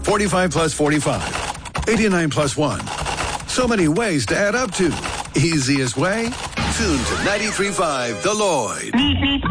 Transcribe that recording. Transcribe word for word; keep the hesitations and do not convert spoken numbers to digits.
forty-five plus forty-five. eighty-nine plus one. So many ways to add up to. Easiest way? Tune to ninety-three point five The Lloyd.